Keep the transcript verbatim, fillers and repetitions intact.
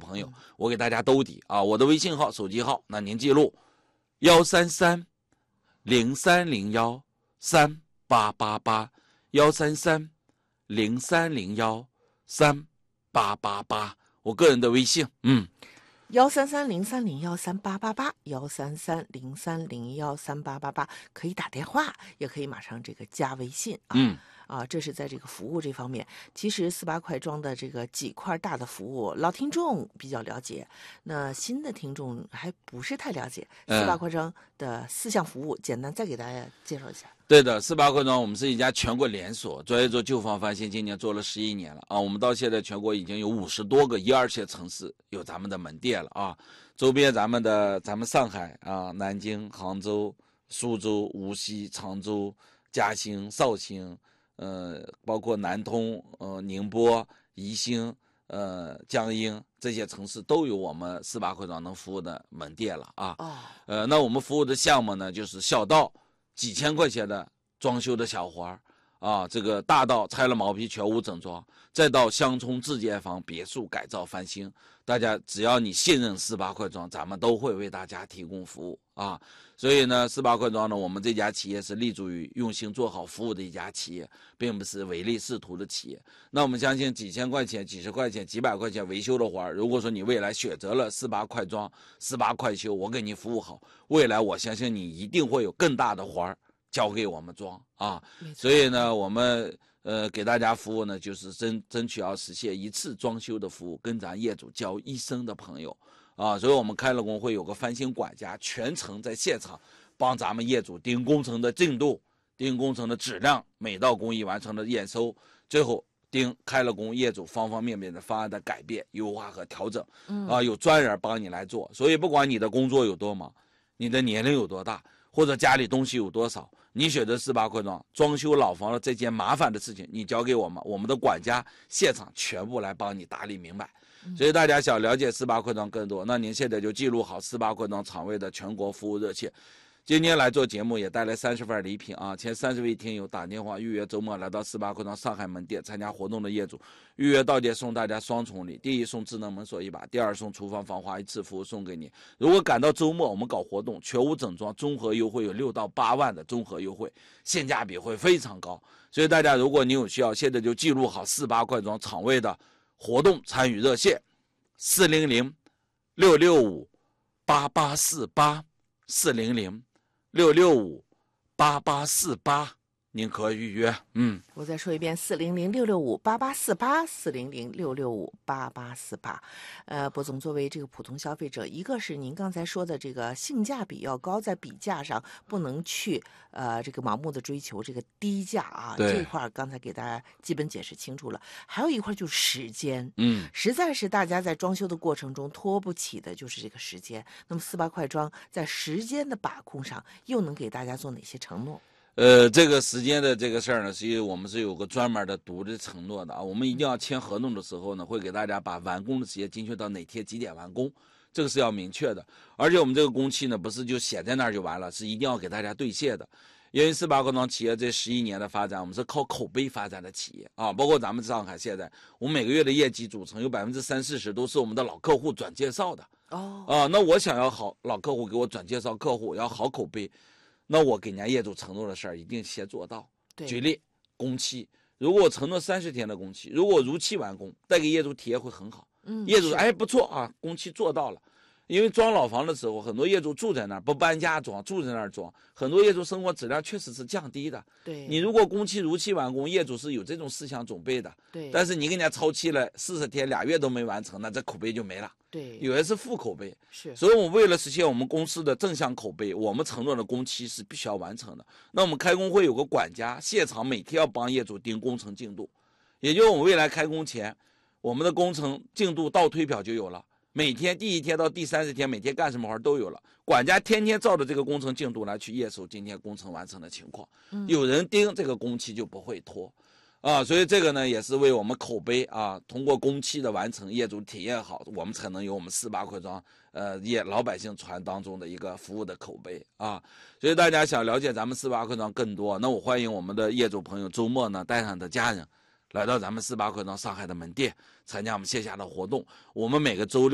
朋友，我给大家兜底啊，我的微信号、手机号，那您记录幺三三零三零幺三八八八幺三三零三零幺三八八八，我个人的微信，嗯。 幺三三零三零幺三八八八，幺三三零三零幺三八八八，可以打电话，也可以马上这个加微信啊。 嗯。 啊，这是在这个服务这方面。其实四八快装的这个几块大的服务，老听众比较了解，那新的听众还不是太了解。四八快装的四项服务，简单再给大家介绍一下。 对的，四八快装我们是一家全国连锁，专业做旧房翻新，今年做了十一年了啊。我们到现在全国已经有五十多个一二线城市有咱们的门店了啊。周边咱们的咱们上海啊、南京、杭州、苏州、无锡、常州、嘉兴、绍兴。呃，包括南通、呃宁波、宜兴、呃江阴这些城市都有我们四八快装能服务的门店了啊。 哦。 呃，那我们服务的项目呢，就是小到几千块钱的装修的小活儿啊，这个大到拆了毛坯全屋整装，再到乡村自建房、别墅改造翻新，大家只要你信任四八快装，咱们都会为大家提供服务啊。所以呢，四八快装呢，我们这家企业是立足于用心做好服务的一家企业，并不是唯利是图的企业。那我们相信几千块钱、几十块钱、几百块钱维修的活儿，如果说你未来选择了四八快装、四八快修，我给你服务好，未来我相信你一定会有更大的活儿交给我们装啊。所以呢，我们呃给大家服务呢，就是争争取要实现一次装修的服务，跟咱业主交一生的朋友。啊，所以我们开了工会有个翻新管家，全程在现场帮咱们业主盯工程的进度、盯工程的质量，每道工艺完成的验收，最后盯开了工业主方方面面的方案的改变、优化和调整。啊，有专人帮你来做。所以不管你的工作有多忙，你的年龄有多大，或者家里东西有多少，你选择四八快装装修老房的这件麻烦的事情，你交给我们，我们的管家现场全部来帮你打理明白。所以大家想了解四八快装更多，那您现在就记录好四八快装厂位的全国服务热线。今天来做节目也带来三十份礼品啊，前三十位听友打电话预约周末来到四八快装上海门店参加活动的业主，预约到店送大家双重礼，第一送智能门锁一把，第二送厨房防滑一次服务送给你。如果赶到周末我们搞活动，全屋整装综合优惠有六到八万的综合优惠，性价比会非常高。所以大家如果你有需要，现在就记录好四八快装厂位的活动参与热线四零零六六五八八四八四零零六六五八八四八，您可预约。嗯， 我再说一遍，四零零六六五八八四八，四零零六六五八八四八。呃，博总作为这个普通消费者，一个是您刚才说的这个性价比要高，在比价上不能去呃这个盲目的追求这个低价啊，这一块刚才给大家基本解释清楚了。还有一块就是时间， 嗯， 实在是大家在装修的过程中拖不起的就是这个时间。那么四八快装在时间的把控上又能给大家做哪些承诺？ 呃，这个时间的这个事儿呢，是因为我们是有个专门的独的承诺的啊。我们一定要签合同的时候呢，会给大家把完工的时间精确到哪天几点完工，这个是要明确的。而且我们这个工期呢，不是就写在那儿就完了，是一定要给大家兑现的。因为四八快装企业这十一年的发展，我们是靠口碑发展的企业啊。包括咱们上海现在，我们每个月的业绩组成有百分之三四十都是我们的老客户转介绍的。 哦， 啊，那我想要好老客户给我转介绍客户，要好口碑。那我给人家业主承诺的事儿一定先做到。举例，工期，如果我承诺三十天的工期，如果我如期完工，带给业主体验会很好。 嗯， 业主哎不错啊，工期做到了。因为装老房的时候，很多业主住在那儿不搬家装，住在那儿装，很多业主生活质量确实是降低的。 对， 你如果工期如期完工，业主是有这种思想准备的。 对， 但是你给人家超期了四十天、俩月都没完成，那这口碑就没了。 对， 有的是负口碑。 是， 所以我们为了实现我们公司的正向口碑，我们承诺的工期是必须要完成的。那我们开工会有个管家，现场每天要帮业主盯工程进度，也就是我们未来开工前，我们的工程进度倒推表就有了。每天第一天到第三十天，每天干什么活都有了。管家天天照着这个工程进度来去验收今天工程完成的情况。 嗯、 有人盯这个工期就不会拖，啊，所以这个呢也是为我们口碑啊，通过工期的完成，业主体验好，我们才能有我们四八快装呃业老百姓传当中的一个服务的口碑啊。所以大家想了解咱们四八快装更多，那我欢迎我们的业主朋友周末呢带上的家人来到咱们四八快装上海的门店，参加我们线下的活动。我们每个周六